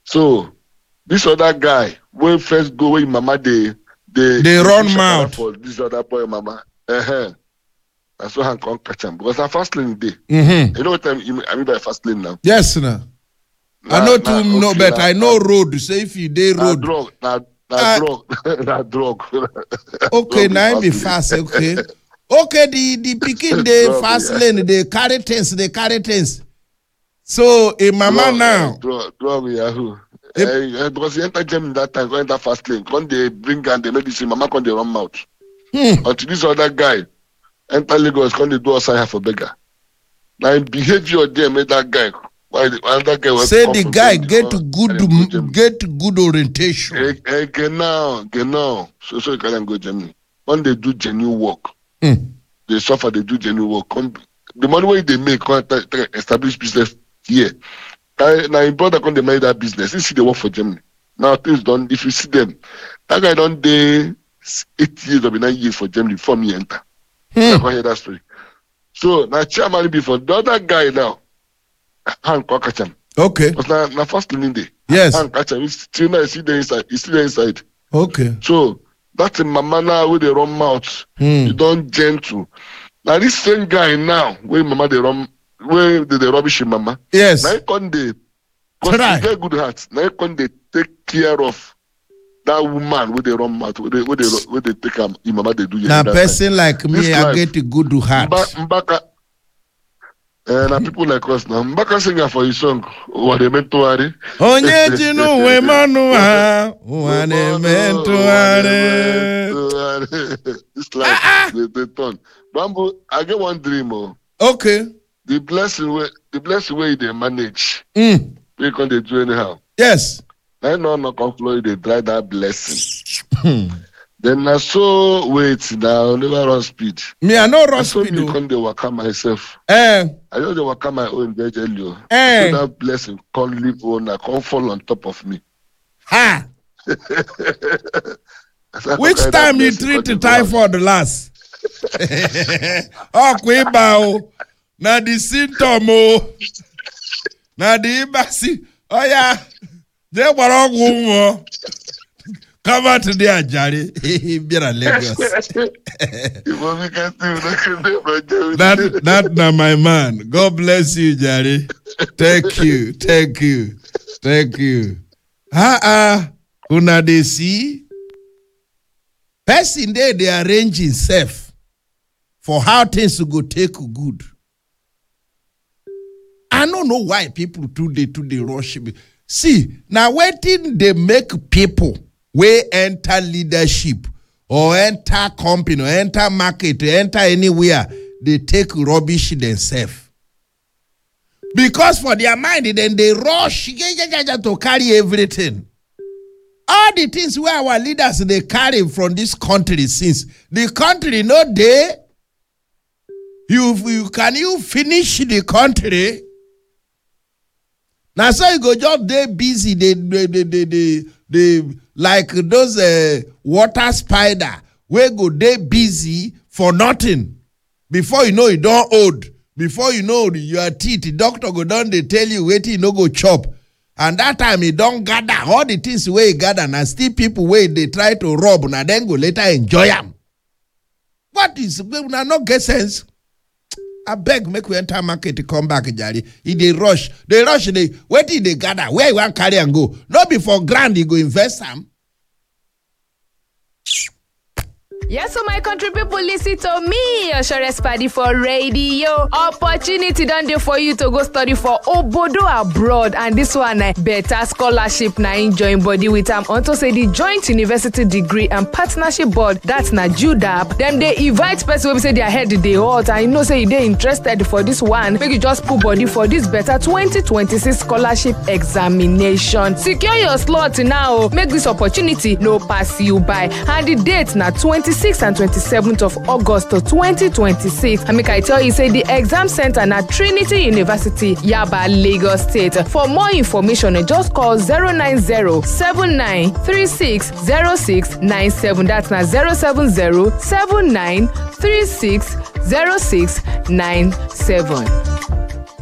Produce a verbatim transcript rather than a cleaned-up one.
So this other guy, when first go with mama, they they, they run mouth for this other boy, mama. Uh-huh. That's why I can't catch him because I fast lane day. Mm-hmm. You know what time I mean by fast lane now? Yes, sir. I know to know, but I know road. Say if you dey road. Drug, na na drug, na drug. Okay, now be fast. Okay, okay. The the pikin dey fast lane. They carry things. They carry things. So a mama now. Drug, drug, yahoo. Because he enter Germany that time, go enter fast lane. When they bring and they medicine, mama come they run mouth. Hmm. Until this other guy enter Lagos, come they do outside for beggar. Now in behavior there made that guy. Why that guy was say the guy get good get good orientation. Okay, now, now. So so you can go Germany. When they do genuine work, hmm. they suffer. They do genuine work. Come, the money way they make, come establish business here. Now, in brother, come they make that business. You see, they work for Germany. Now things done. If you see them, that guy done they eight years or nine years for Germany before me enter. Hmm. I can hear that story. So now chairman before the other guy now. Hand catch him. Okay. Because now, now first in day. Yes. Hand catch him. He's still there. He's still there inside. He's still there inside. Okay. So that's in mama now where they run mouth. Mm. You don't gentle. Now this same guy now where mama they run where they, they rubbish in mama. Yes. Now can they because he get good heart. Now can they take care of that woman where they run mouth where they where they where they take um in mama they do. Now person time. Like me, this I life, get a good heart. Mbaka, And uh, people like us now, Mbaka singer for his song, what they meant to worry. Onye jinu we manua, what they meant to worry. It's like ah, the, the turn. Bamboo, I get one dream. Oh. Okay. The blessing way, the blessing way they manage. Mm. We can't they do anyhow. Yes. I know not conflow they try that blessing. Then I so wait now, never run speed. Me, I know run speed. I saw me come the waka myself. Eh. I know the waka my own very early. Eh. So that blessing come live on, I come fall on top of me. Ha! Which time you treat the typhoid last? Oh, Quiba. Now the symptom. Now the embassy. Oh, yeah. They were all woman. Come out today, Jerry. Be a Lagos. that, that not my man. God bless you, Jerry. Thank you. Thank you. Thank you. Ah, ah. Una they see? Person there, they arrange himself for how things to go take good. I don't know why people today, today rush me. See, now waiting they make people we enter leadership or enter company or enter market or enter anywhere, they take rubbish themselves. Because for their mind, then they rush to carry everything. All the things where our leaders they carry from this country since the country not there. You, you can you finish the country? Now so you go just they busy, they they they they, they, they like those uh, water spider where go they busy for nothing. Before you know you don't old. Before you know your teeth, the doctor go down, they tell you wait you no go chop. And that time he don't gather all the things where he gather and still people where they try to rob and then go later enjoy them. What is we not get sense? I beg make we enter market to come back, Jari. If they rush, they rush, they wait till they gather. Where you want carry and go? Not before grand, you go invest some. Yes, so my country people listen to me, your surest party for radio. Opportunity done there for you to go study for Obodo abroad. And this one, uh, better scholarship na join body with them. Um, unto say the Joint University Degree and Partnership Board, that's na JUDAB. Them they invite person who say their head they hot. And you know say they interested for this one. Make you just put body for this better twenty twenty-six scholarship examination. Secure your slot now. Make this opportunity no pass you by. And the date na twenty-sixth and twenty-seventh of August twenty twenty-six. And make I tell you, say the exam center na Trinity University, Yaba, Lagos State. For more information, just call zero nine zero, seven nine three six, zero six nine seven. That's na zero seven zero, seven nine three six, zero six nine seven.